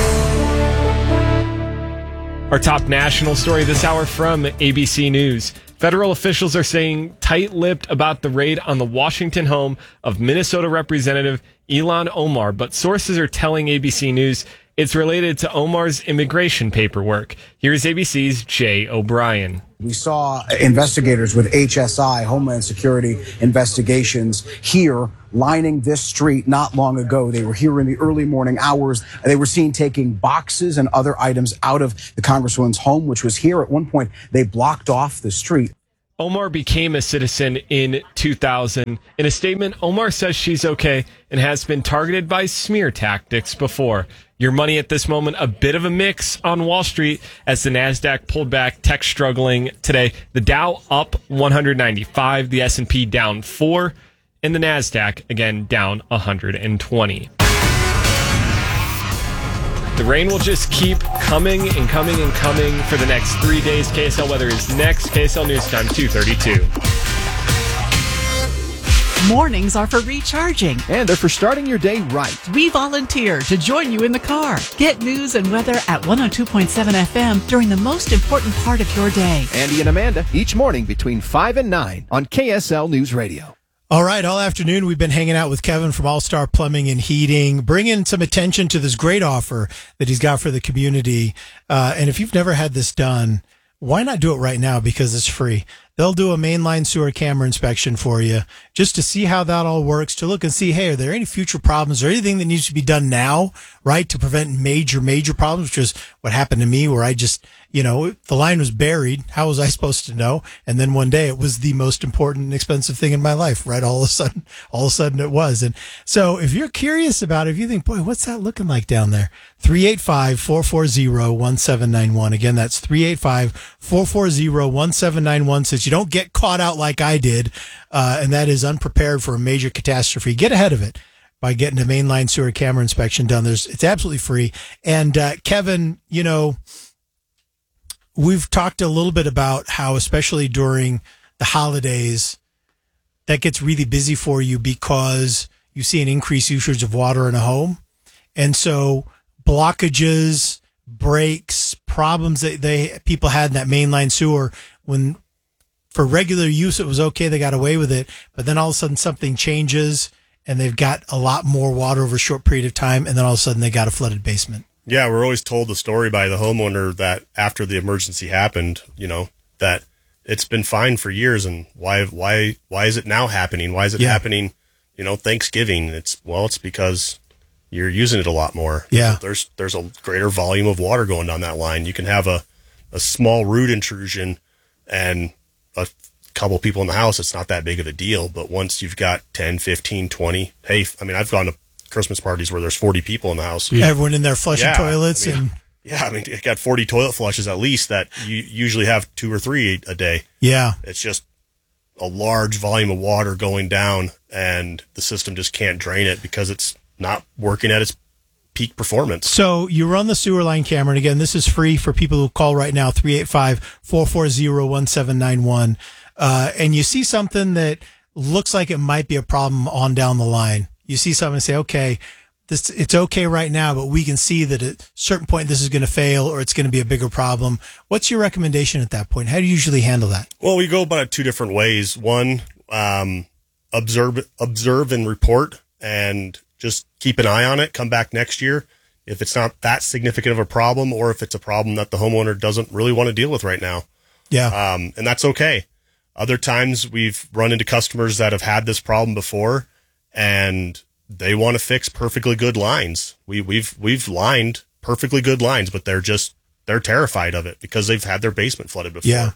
Our top national story this hour from A B C News. Federal officials are saying tight-lipped about the raid on the Washington home of Minnesota Representative Ilhan Omar, but sources are telling A B C News It's related to Omar's immigration paperwork. Here's A B C's Jay O'Brien. We saw investigators with H S I, Homeland Security Investigations, here lining this street not long ago. They were here in the early morning hours. They were seen taking boxes and other items out of the Congresswoman's home, which was here. At one point, they blocked off the street. Omar became a citizen in two thousand. In a statement, Omar says she's okay and has been targeted by smear tactics before. Your money at this moment, a bit of a mix on Wall Street as the NASDAQ pulled back, tech struggling today. The Dow up one hundred ninety-five, the S and P down four, and the NASDAQ, again, down one hundred twenty. The rain will just keep coming and coming and coming for the next three days. K S L weather is next. K S L News Time, two thirty-two. Mornings are for recharging. And they're for starting your day right. We volunteer to join you in the car. Get news and weather at one oh two point seven F M during the most important part of your day. Andy and Amanda, each morning between five and nine on K S L News Radio. All right, all afternoon we've been hanging out with Kevin from All Star Plumbing and Heating, bringing some attention to this great offer that he's got for the community. Uh, and if you've never had this done, why not do it right now? Because it's free. They'll do a mainline sewer camera inspection for you just to see how that all works, to look and see, hey, are there any future problems or anything that needs to be done now, right, to prevent major, major problems, which is what happened to me where I just, you know, the line was buried. How was I supposed to know? And then one day it was the most important and expensive thing in my life, right? All of a sudden, all of a sudden it was. And so if you're curious about it, if you think, boy, what's that looking like down there? three eight five, four four zero, one seven nine one. Again, that's three eight five, four four zero, one seven nine one. Since you don't get caught out like I did, uh, and that is unprepared for a major catastrophe, get ahead of it by getting a mainline sewer camera inspection done. There's, it's absolutely free. And uh, Kevin, you know, we've talked a little bit about how, especially during the holidays, that gets really busy for you because you see an increased usage of water in a home. And so blockages, breaks, problems that they people had in that mainline sewer, when for regular use it was okay, they got away with it, but then all of a sudden something changes and they've got a lot more water over a short period of time, and then all of a sudden they got a flooded basement. Yeah, we're always told the story by the homeowner that after the emergency happened, you know, that it's been fine for years, and why why why is it now happening? Why is it yeah. happening, you know, Thanksgiving? It's well, it's because you're using it a lot more. Yeah. There's there's a greater volume of water going down that line. You can have a, a small root intrusion and a couple people in the house, it's not that big of a deal. But once you've got ten, fifteen, twenty, hey, I mean, I've gone to Christmas parties where there's forty people in the house. Yeah. Everyone in there flushing yeah, toilets. I mean, and yeah, I mean, you got forty toilet flushes at least that you usually have two or three a day. Yeah. It's just a large volume of water going down, and the system just can't drain it because it's not working at its peak performance. So you run the sewer line camera, and again, this is free for people who call right now, three eight five, four four zero, one seven nine one, uh, and you see something that looks like it might be a problem on down the line. You see something and say, okay, this it's okay right now, but we can see that at a certain point this is going to fail or it's going to be a bigger problem. What's your recommendation at that point? How do you usually handle that? Well, we go about it two different ways. One, um, observe, observe and report, and just keep an eye on it. Come back next year if it's not that significant of a problem, or if it's a problem that the homeowner doesn't really want to deal with right now. Yeah. Um, and that's okay. Other times we've run into customers that have had this problem before, and they want to fix perfectly good lines. We, we've we've lined perfectly good lines, but they're just they're terrified of it because they've had their basement flooded before. Yeah.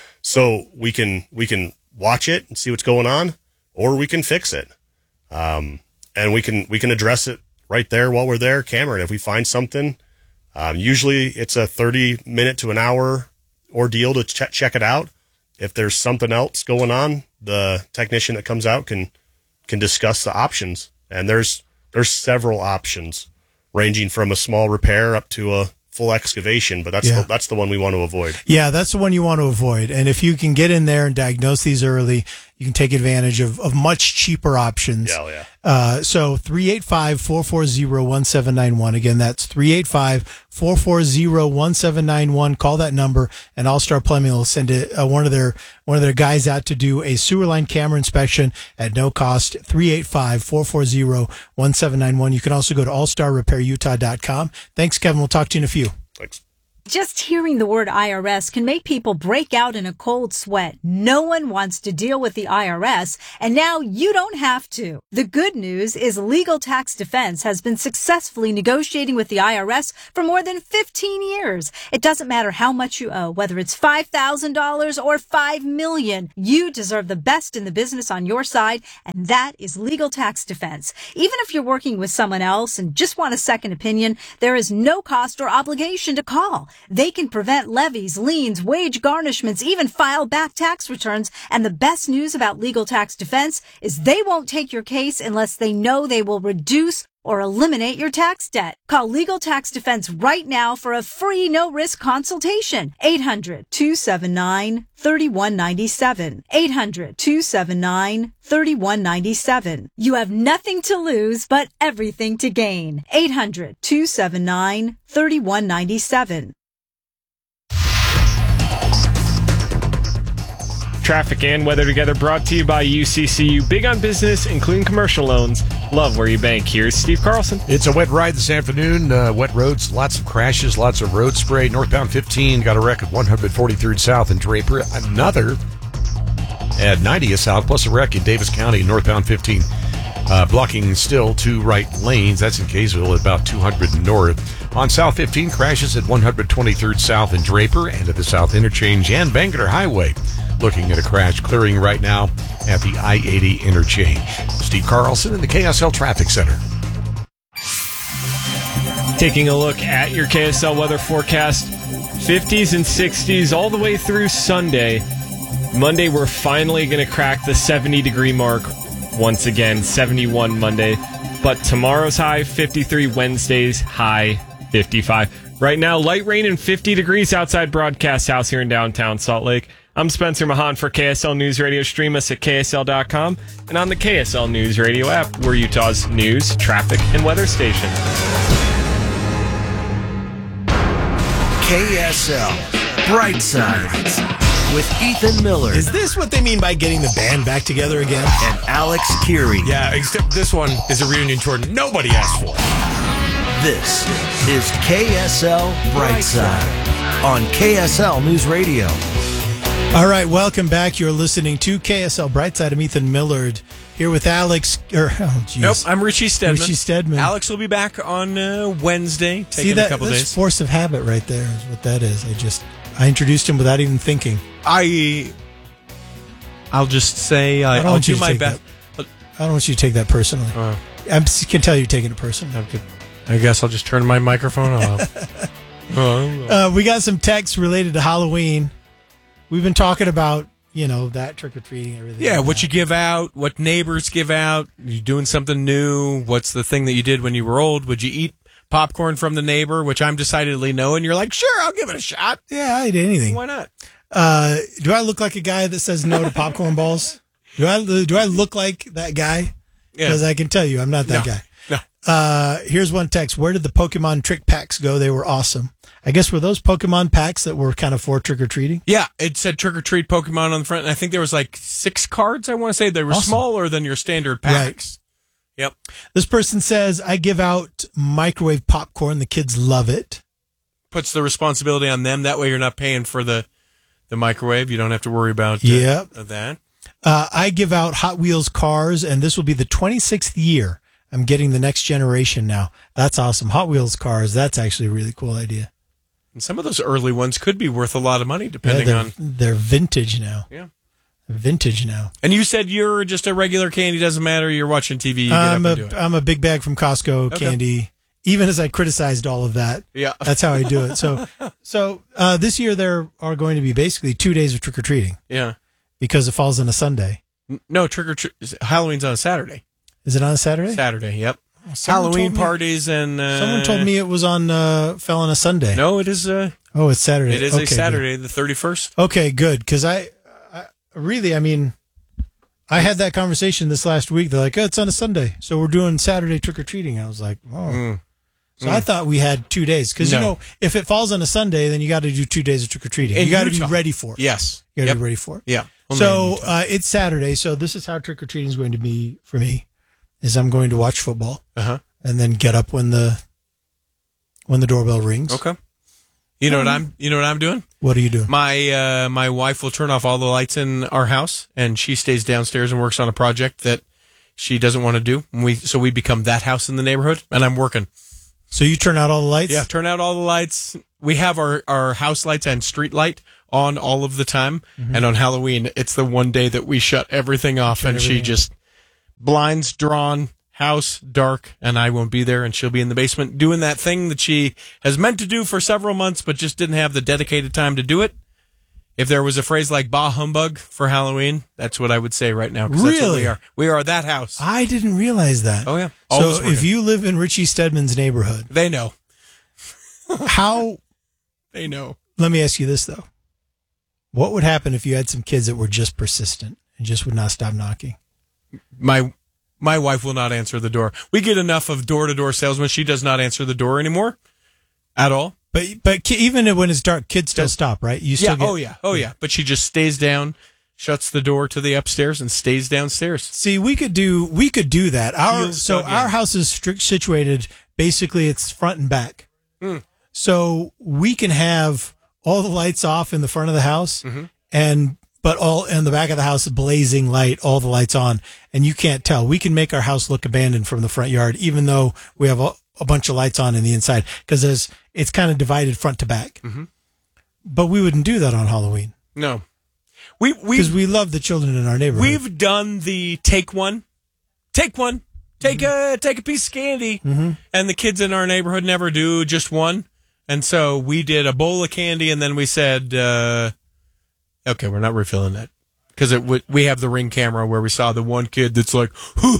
So we can we can watch it and see what's going on, or we can fix it. Um, And we can we can address it right there while we're there, camera. And if we find something, um, usually it's a thirty minute to an hour ordeal to ch- check it out. If there's something else going on, the technician that comes out can can discuss the options. And there's there's several options, ranging from a small repair up to a full excavation. But that's Yeah. the, that's the one we want to avoid. Yeah, that's the one you want to avoid. And if you can get in there and diagnose these early, you can take advantage of, of much cheaper options. Yeah, yeah. Uh, so three eight five, four four zero, one seven nine one. Again, that's three eight five, four four zero, one seven nine one. Call that number, and All Star Plumbing will send it, uh, one of their one of their guys out to do a sewer line camera inspection at no cost. three eight five, four four zero, one seven nine one. You can also go to all star repair utah dot com. Thanks, Kevin. We'll talk to you in a few. Thanks. Just hearing the word I R S can make people break out in a cold sweat. No one wants to deal with the I R S, and now you don't have to. The good news is Legal Tax Defense has been successfully negotiating with the I R S for more than fifteen years. It doesn't matter how much you owe, whether it's five thousand dollars or five million dollars. You deserve the best in the business on your side, and that is Legal Tax Defense. Even if you're working with someone else and just want a second opinion, there is no cost or obligation to call. They can prevent levies, liens, wage garnishments, even file back tax returns. And the best news about Legal Tax Defense is they won't take your case unless they know they will reduce or eliminate your tax debt. Call Legal Tax Defense right now for a free no-risk consultation. eight hundred, two seven nine, three one nine seven. eight hundred, two seven nine, three one nine seven. You have nothing to lose but everything to gain. eight hundred, two seven nine, three one nine seven. Traffic and weather together brought to you by U C C U. Big on business, including commercial loans. Love where you bank. Here's Steve Carlson. It's a wet ride this afternoon. Uh, wet roads, lots of crashes, lots of road spray. Northbound fifteen got a wreck at one forty-third South in Draper. Another at ninetieth South, plus a wreck in Davis County, northbound fifteen. Uh, blocking still two right lanes. That's in Kaysville at about two hundred north. On South fifteen, crashes at one twenty-third South in Draper and at the South Interchange and Bangerter Highway. Looking at a crash clearing right now at the I eighty interchange. Steve Carlson in the K S L Traffic Center. Taking a look at your K S L weather forecast, fifties and sixties all the way through Sunday. Monday, we're finally going to crack the seventy degree mark once again, seventy-one Monday. But tomorrow's high, fifty-three, Wednesday's high, fifty-five. Right now, light rain and fifty degrees outside Broadcast House here in downtown Salt Lake. I'm Spencer Mahan for K S L News Radio. Stream us at K S L dot com and on the K S L News Radio app. We're Utah's news, traffic, and weather station. K S L Brightside with Ethan Miller. Is this what they mean by getting the band back together again? And Alex Keary. Yeah, except this one is a reunion tour nobody asked for. This is K S L Brightside on K S L News Radio. All right, welcome back. You're listening to K S L Brightside. I'm Ethan Millard here with Alex. Or, oh, geez. Nope, I'm Richie Stedman. Richie Stedman. Alex will be back on uh, Wednesday, taking See that, a couple that's days. Force of habit right there is what that is. I just I introduced him without even thinking. I I'll just say uh, I don't I'll want you do to my take best. that- I don't want you to take that personally. Uh, I can tell you're taking it personally. I guess I'll just turn my microphone off. oh, Uh, we got some texts related to Halloween. We've been talking about, you know, that trick or treating, everything. yeah, like what that. you give out, what neighbors give out. You doing something new? What's the thing that you did when you were old? Would you eat popcorn from the neighbor? Which I'm decidedly no. And you're like, sure, I'll give it a shot. Yeah, I did anything. Why not? Uh, do I look like a guy that says no to popcorn balls? Do I do I look like that guy? Because Yeah. I can tell you, I'm not that No. guy. No. Uh, here's one text. Where did the Pokemon trick packs go? They were awesome. I guess were those Pokemon packs that were kind of for trick or treating? Yeah, it said trick or treat Pokemon on the front, and I think there was like six cards. I want to say they were Awesome. smaller than your standard packs. Yep. This person says, I give out microwave popcorn. The kids love it. Puts the responsibility on them. That way, you're not paying for the the microwave. You don't have to worry about uh, Yep. that. Uh, I give out Hot Wheels cars, and this will be the twenty-sixth year. I'm getting the next generation now. That's awesome. Hot Wheels cars. That's actually a really cool idea. And some of those early ones could be worth a lot of money, depending yeah, they're, on. They're vintage now. Yeah. Vintage now. And you said you're just a regular candy. Doesn't matter. You're watching T V. You get I'm up a and do it. I'm a big bag from Costco Okay. candy. Even as I criticized all of that, Yeah. that's how I do it. So, so uh, this year there are going to be basically two days of trick or treating Yeah. because it falls on a Sunday. N- No, trick or treat. Halloween's on a Saturday. Is it on a Saturday? Saturday. Yep. Someone Halloween told me- parties and. Uh, Someone told me it was on uh, fell on a Sunday. No, it is. Uh, Oh, it's Saturday. it is Okay, a Saturday, the thirty-first. Good. Okay, good. Because I, I really, I mean, I had that conversation this last week. They're like, oh, it's on a Sunday, so we're doing Saturday trick-or-treating. I was like, oh. Mm. So Mm. I thought we had two days. Because, No. you know, if it falls on a Sunday, then you got to do two days of trick-or-treating. In You got to be Utah. ready for it. Yes. You got to Yep. be ready for it. Yeah. Only in So Utah. uh, it's Saturday, so this is how trick-or-treating is going to be for me, is I'm going to watch football Uh-huh. and then get up when the when the doorbell rings. Okay. You know what Um, I'm you know what I'm doing? What are you doing? My uh, my wife will turn off all the lights in our house, and she stays downstairs and works on a project that she doesn't want to do. And we so we become that house in the neighborhood, and I'm working. So you turn out all the lights? Yeah, turn out all the lights. We have our, our house lights and street light on all of the time, Mhm. and on Halloween, it's the one day that we shut everything off, Shut and she everything just blinds drawn, house dark, and I won't be there, and she'll be in the basement doing that thing that she has meant to do for several months, but just didn't have the dedicated time to do it. If there was a phrase like "bah humbug" for Halloween, that's what I would say right now. 'cause that's what Really? we are. We are that house. I didn't realize that. Oh yeah. Always So working. if you live in Richie Stedman's neighborhood, they know. How they know. Let me ask you this though: what would happen if you had some kids that were just persistent and just would not stop knocking? My my wife will not answer the door. We get enough of door to door salesmen. She does not answer the door anymore, at all. But but ki- even when it's dark, kids still stop, right? You still yeah. get, Oh yeah. Oh yeah. But she just stays down, shuts the door to the upstairs, and stays downstairs. See, we could do we could do that. Our Feels so dug in. our house is strict situated. Basically, it's front and back. Mm. So we can have all the lights off in the front of the house, Mhm. and but all in the back of the house, blazing light, all the lights on, and you can't tell. We can make our house look abandoned from the front yard, even though we have a, a bunch of lights on in the inside, because there's it's kind of divided front to back. Mhm. But we wouldn't do that on Halloween No. We we because we love the children in our neighborhood. We've done the take one, take one, take a take a piece of candy, Mhm. and the kids in our neighborhood never do just one, and so we did a bowl of candy, and then we said, uh, "Okay, we're not refilling that," because it w- we have the Ring camera where we saw the one kid that's like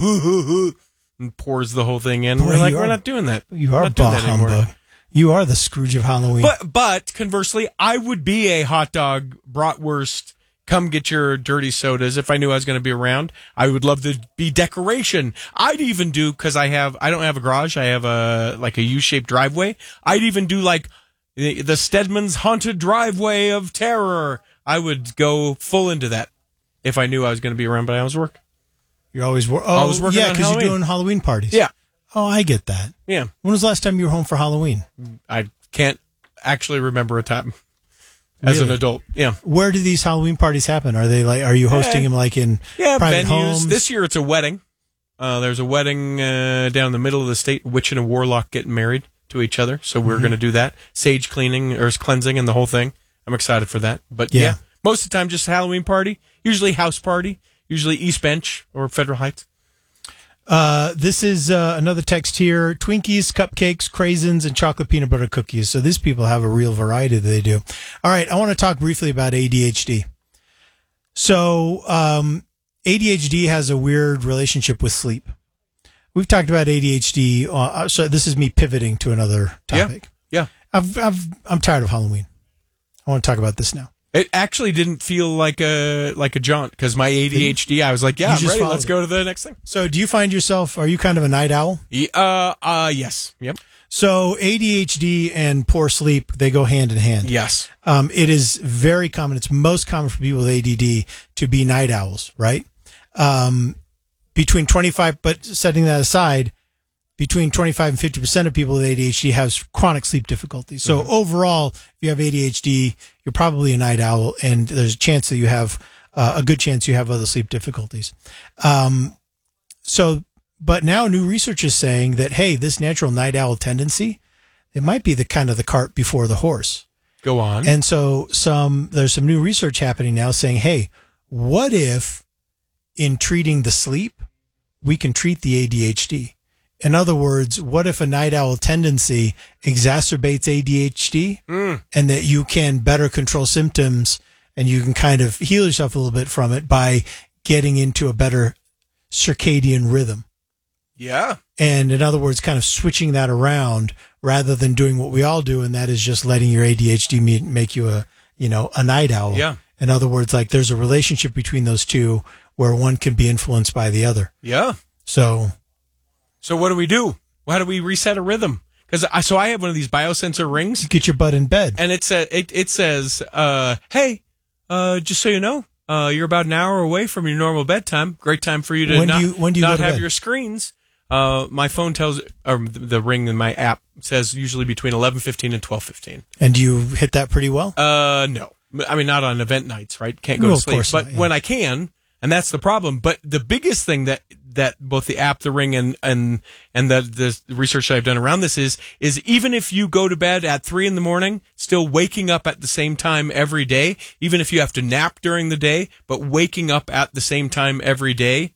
and pours the whole thing in. Boy, we're like, you we're are- not doing that. You We're are not doing bah that anymore. humbug. You are the Scrooge of Halloween. But but conversely, I would be a hot dog, bratwurst, come get your dirty sodas if I knew I was going to be around. I would love to be decoration. I'd even do, because I have I don't have a garage. I have a like a U-shaped driveway. I'd even do like the, the Stedman's haunted driveway of terror. I would go full into that if I knew I was going to be around, but I was work. You're always wor- I oh was working yeah, on because you're Halloween. doing Halloween parties. Yeah. Oh, I get that. Yeah. When was the last time you were home for Halloween? I can't actually remember a time as an Really? adult. Yeah. Where do these Halloween parties happen? Are they like? Are you hosting Eh, them like in Yeah, private venues. homes? This year it's a wedding. Uh, there's a wedding uh, down the middle of the state. Witch and a warlock getting married to each other, so we're Mhm. going to do that. Sage cleaning or cleansing and the whole thing. I'm excited for that. But yeah. Yeah. most of the time just a Halloween party. Usually house party. Usually East Bench or Federal Heights. Uh, this is uh, another text here: Twinkies, cupcakes, craisins, and chocolate peanut butter cookies. So these people have a real variety that they do. All right, I want to talk briefly about A D H D. So um, A D H D has a weird relationship with sleep. We've talked about A D H D. Uh, so this is me pivoting to another topic. Yeah. I've, I've, I'm tired of Halloween. I want to talk about this now. It actually didn't feel like a like a jaunt because my A D H D, I was like, yeah, You I'm just ready. followed Let's it. go to the next thing. So do you find yourself, are you kind of a night owl? Yeah, uh, uh, yes. Yep. So A D H D and poor sleep, they go hand in hand. Yes. Um, it is very common. It's most common for people with A D D to be night owls, right? Um, between twenty-five, but setting that aside, between twenty-five and fifty percent of people with A D H D have chronic sleep difficulties. So Mm-hmm. overall, if you have A D H D, you're probably a night owl, and there's a chance that you have uh, a good chance you have other sleep difficulties. Um, so, but now new research is saying that, hey, this natural night owl tendency, it might be the kind of the cart before the horse. Go on. And so some there's some new research happening now saying, hey, what if in treating the sleep, we can treat the A D H D? In other words, what if a night owl tendency exacerbates A D H D Mm. and that you can better control symptoms and you can kind of heal yourself a little bit from it by getting into a better circadian rhythm? Yeah. And in other words, kind of switching that around rather than doing what we all do, and that is just letting your A D H D me- make you a, you know, a night owl. Yeah. In other words, like there's a relationship between those two where one can be influenced by the other. Yeah. So, so what do we do? How do we reset a rhythm? Because I so I have one of these biosensor rings. Get your butt in bed, and it says it, it says, uh, "Hey, uh, just so you know, uh, you're about an hour away from your normal bedtime. Great time for you to When do not, you- when do you not go to have bed? your screens." Uh, my phone tells, or the the ring in my app says usually between eleven fifteen and twelve fifteen. and do you hit that pretty well? Uh, no. I mean, not on event nights, right? Can't go No, to of sleep. course But not, yeah. when I can, and that's the problem. But the biggest thing that, that both the app, the ring, and, and, and the, the research that I've done around this is, is even if you go to bed at three in the morning, still waking up at the same time every day, even if you have to nap during the day, but waking up at the same time every day,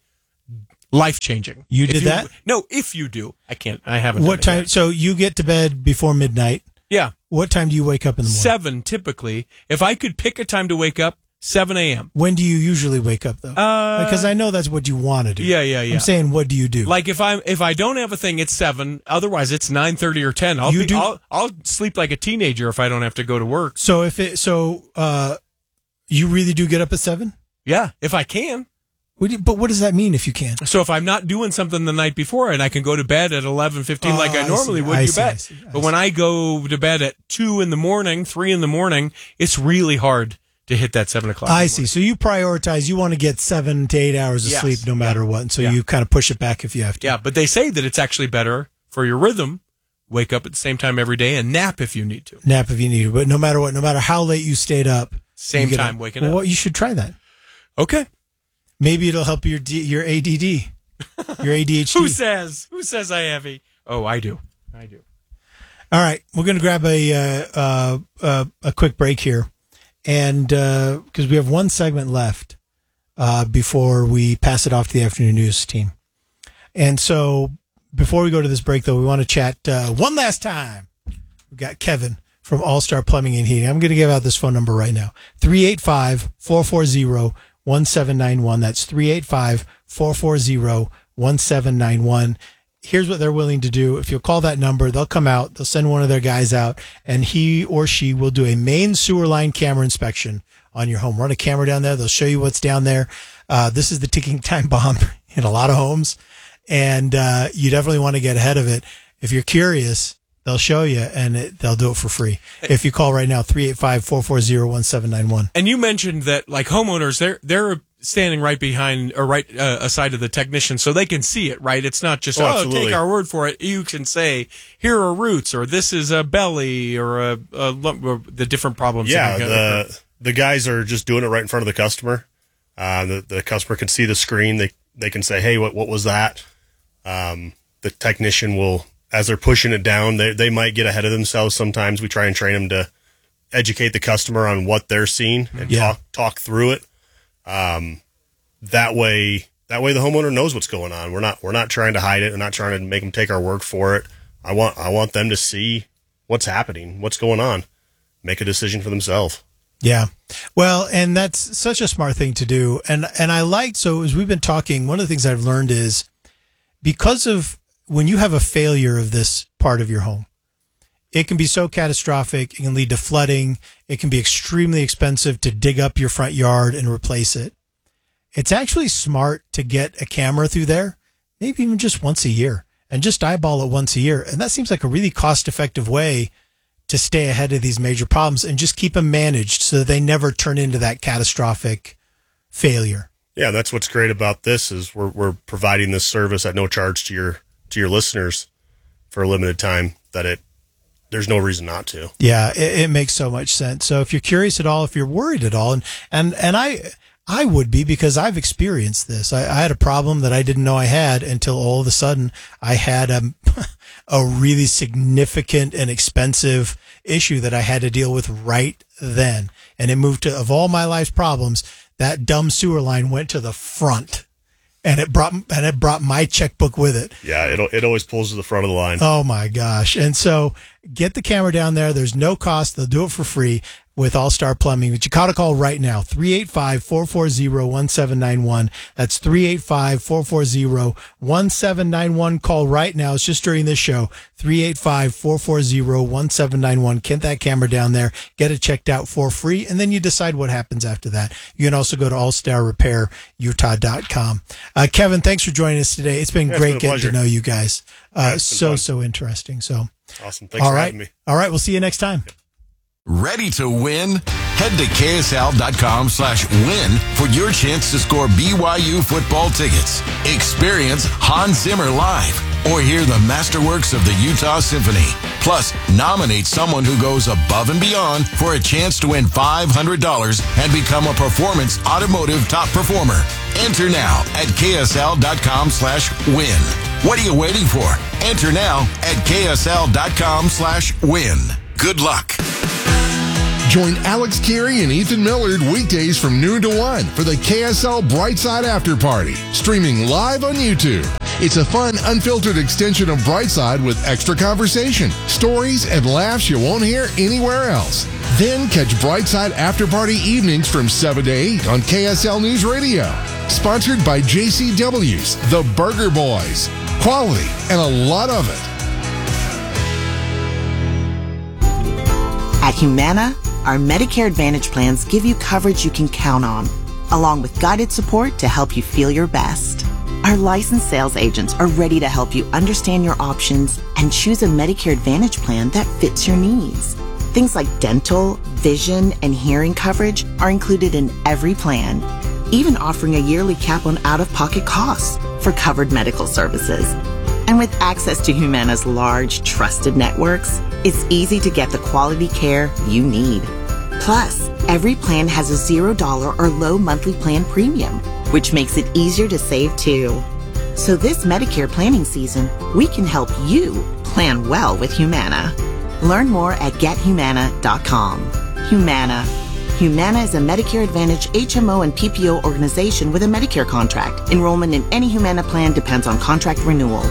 life changing. You did that? No, if you do. I can't, I haven't. What done it time? yet. So you get to bed before midnight. Yeah. What time do you wake up in the morning? Seven, typically. If I could pick a time to wake up, seven a.m. When do you usually wake up though? Uh, because I know that's what you want to do. Yeah, yeah, yeah. I'm saying, what do you do? Like if I if I don't have a thing, it's seven. Otherwise, it's nine thirty or ten. I'll You be, do- I'll I'll sleep like a teenager if I don't have to go to work. So if it, so, uh, you really do get up at seven? Yeah, if I can. What do you- but what does that mean if you can? So if I'm not doing something the night before and I can go to bed at eleven fifteen Oh, like I I normally see, would, I you see, I bet. see, I But when I go to bed at two in the morning, three in the morning, it's really hard to hit that seven o'clock. I see. So you prioritize. You want to get seven to eight hours of Yes. sleep, no matter what. And so you kind of push it back if you have to. Yeah, but they say that it's actually better for your rhythm. Wake up at the same time every day and nap if you need to. Nap if you need to, but no matter what, no matter how late you stayed up, Same you get time up. waking well, up. Well, you should try that. Okay. Maybe it'll help your D, your A D D, your A D H D. Who says? Who says I have a? Oh, I do. I do. All right, we're going to grab a uh, uh, uh, a quick break here, and because we have one segment left uh, before we pass it off to the afternoon news team, and so before we go to this break, though, we want to chat uh, one last time. We got Kevin from All Star Plumbing and Heating. I'm going to give out this phone number right now: three eight five, four four zero, one seven nine one. That's three eight five, four four zero, one seven nine one. Here's what they're willing to do. If you'll call that number, they'll come out, they'll send one of their guys out, and he or she will do a main sewer line camera inspection on your home. Run a camera down there. They'll show you what's down there. Uh, this is the ticking time bomb in a lot of homes, and uh, you definitely want to get ahead of it. If you're curious, they'll show you, and it, they'll do it for free. If you call right now, three eight five, four four zero, one seven nine one. And you mentioned that like homeowners, they're they're standing right behind or right uh, aside of the technician, so they can see it. Right? It's not just Oh, oh, absolutely. take our word for it. You can say here are roots, or this is a belly, or a, a lump, or the different problems. Yeah, that can occur. the the guys are just doing it right in front of the customer. Uh, the the customer can see the screen. They they can say, "Hey, what what was that?" Um, the technician will, as they're pushing it down, they they might get ahead of themselves. Sometimes we try and train them to educate the customer on what they're seeing and Yeah. talk talk through it. Um, that way, that way the homeowner knows what's going on. We're not we're not trying to hide it. We're not trying to make them take our word for it. I want I want them to see what's happening, what's going on, make a decision for themselves. Yeah. Well, and that's such a smart thing to do. And and I like, so as we've been talking, one of the things I've learned is because of when you have a failure of this part of your home, it can be so catastrophic. It can lead to flooding. It can be extremely expensive to dig up your front yard and replace it. It's actually smart to get a camera through there, maybe even just once a year, and just eyeball it once a year. And that seems like a really cost-effective way to stay ahead of these major problems and just keep them managed so that they never turn into that catastrophic failure. Yeah, that's what's great about this is we're we're providing this service at no charge to your to your listeners for a limited time. That it there's no reason not to. Yeah, it, it makes so much sense. So if you're curious at all, if you're worried at all, and and and I I would be because I've experienced this. I, I had a problem that I didn't know I had until all of a sudden I had a a really significant and expensive issue that I had to deal with right then, and it moved to of all my life's problems. That dumb sewer line went to the front, and it brought and it brought my checkbook with it. Yeah, it it always pulls to the front of the line. Oh my gosh! And so get the camera down there. There's no cost. They'll do it for free. with All Star Plumbing. But you got to call right now, three eight five, four four zero, one seven nine one. That's three eight five, four four zero, one seven nine one. Call right now. It's just during this show, three eight five, four four zero, one seven nine one. Get that camera down there, get it checked out for free, and then you decide what happens after that. You can also go to all star repair utah dot com. Uh, Kevin, thanks for joining us today. It's been Yeah, it's great been a getting to pleasure. know you guys. Uh, Yeah, it's been so, fun. so interesting. So, Awesome. Thanks all for right. having me. All right. We'll see you next time. Ready to win? Head to K S L dot com slash win for your chance to score B Y U football tickets. Experience Hans Zimmer live or hear the masterworks of the Utah Symphony. Plus, nominate someone who goes above and beyond for a chance to win five hundred dollars and become a Performance Automotive Top Performer. Enter now at K S L dot com slash win. What are you waiting for? Enter now at K S L dot com slash win. Good luck. Join Alex Carey and Ethan Millard weekdays from noon to one for the K S L Brightside After Party, streaming live on YouTube. It's a fun, unfiltered extension of Brightside with extra conversation, stories, and laughs you won't hear anywhere else. Then catch Brightside After Party evenings from seven to eight on K S L News Radio. Sponsored by J C W's, The Burger Boys. Quality and a lot of it. At Humana, our Medicare Advantage plans give you coverage you can count on, along with guided support to help you feel your best. Our licensed sales agents are ready to help you understand your options and choose a Medicare Advantage plan that fits your needs. Things like dental, vision, and hearing coverage are included in every plan, even offering a yearly cap on out-of-pocket costs for covered medical services. And with access to Humana's large, trusted networks, it's easy to get the quality care you need. Plus, every plan has a zero dollar or low monthly plan premium, which makes it easier to save too. So this Medicare planning season, we can help you plan well with Humana. Learn more at get humana dot com. Humana. Humana is a Medicare Advantage H M O and P P O organization with a Medicare contract. Enrollment in any Humana plan depends on contract renewal.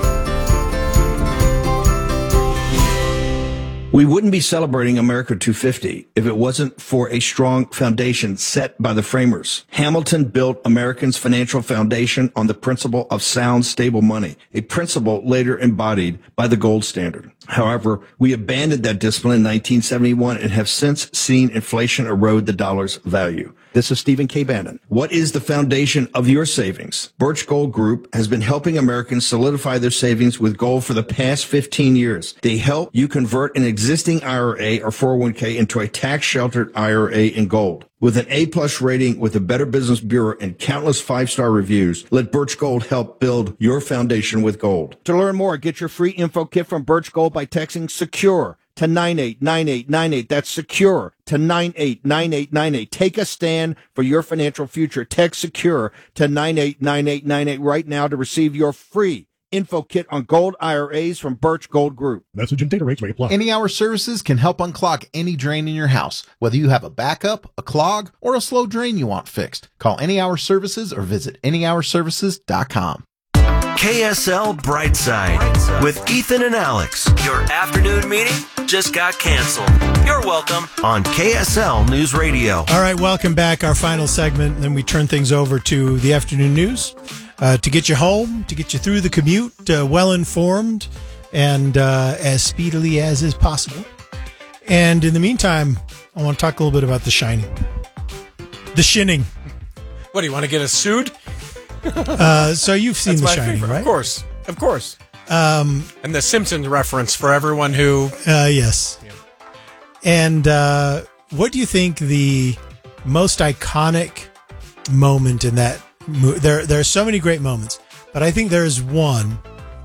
We wouldn't be celebrating America two fifty if it wasn't for a strong foundation set by the framers. Hamilton built Americans' financial foundation on the principle of sound, stable money, a principle later embodied by the gold standard. However, we abandoned that discipline in nineteen seventy-one and have since seen inflation erode the dollar's value. This is Stephen K. Bannon. What is the foundation of your savings? Birch Gold Group has been helping Americans solidify their savings with gold for the past fifteen years. They help you convert an existing I R A or four oh one k into a tax-sheltered I R A in gold. With an A-plus rating with the Better Business Bureau and countless five-star reviews, let Birch Gold help build your foundation with gold. To learn more, get your free info kit from Birch Gold by texting SECURE to nine eight nine eight nine eight. That's SECURE to nine eight nine eight nine eight. Take a stand for your financial future. Text SECURE to nine eight nine eight nine eight right now to receive your free info kit on gold I R As from Birch Gold Group. Message and data rates may apply. Any Hour Services can help unclog any drain in your house, whether you have a backup, a clog, or a slow drain you want fixed. Call Any Hour Services or visit any hour services dot com. K S L Brightside with Ethan and Alex. Your afternoon meeting just got canceled. You're welcome on K S L News Radio. All right, welcome back. Our final segment. Then we turn things over to the afternoon news uh, to get you home, to get you through the commute, uh, well informed, and uh, as speedily as is possible. And in the meantime, I want to talk a little bit about The Shining, The Shinning. What do you want to get us sued? Uh, so you've seen That's The my Shining, favorite. right? Of course, of course. Um, and the Simpsons reference for everyone who. Uh, yes. And uh, what do you think the most iconic moment in that movie? There, there are so many great moments, but I think there's one.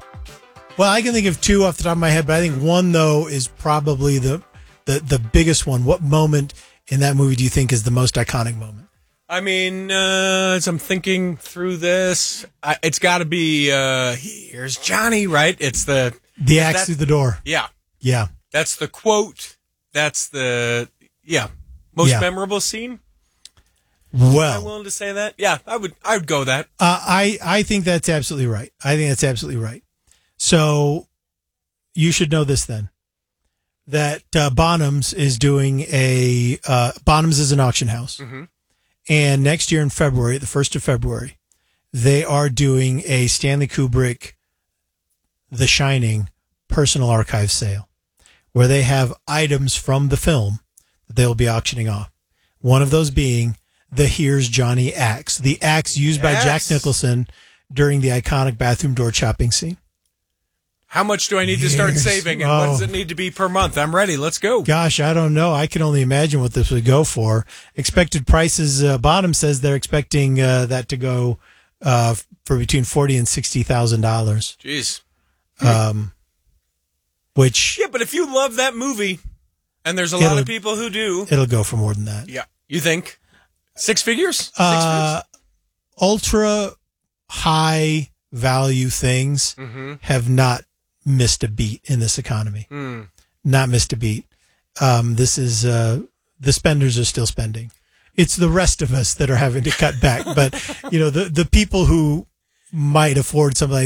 Well, I can think of two off the top of my head, but I think one though is probably the the the biggest one. What moment in that movie do you think is the most iconic moment? I mean, uh, as I'm thinking through this, I, it's got to be uh, "Here's Johnny," right? It's the The axe that- through the door. Yeah, Yeah. that's the quote. That's the yeah most Yeah. memorable scene. Well, Am I willing to say that? Yeah, I would. I would go that. Uh, I, I think that's absolutely right. I think that's absolutely right. So you should know this then. that uh, Bonhams is doing a uh, Bonhams is an auction house, Mhm. and next year in February, the first of February, they are doing a Stanley Kubrick, The Shining personal archive sale, where they have items from the film that they'll be auctioning off. One of those being the Here's Johnny axe, the axe used by Yes. Jack Nicholson during the iconic bathroom door chopping scene. How much do I need to start Years. saving, and what does Oh. it need to be per month? I'm ready. Let's go. Gosh, I don't know. I can only imagine what this would go for. Expected prices. Uh, Bottom says they're expecting uh, that to go uh, for between forty and sixty thousand dollars. Jeez. Um, which Yeah, but if you love that movie, and there's a It'll- lot of people who do, it'll go for more than that. yeah, you think six figures? Six Uh, ultra high value things Mhm. have not missed a beat in this economy. Hmm. Not missed a beat. Um, this is uh, the spenders are still spending. It's the rest of us that are having to cut back. But you know, the the people who might afford something like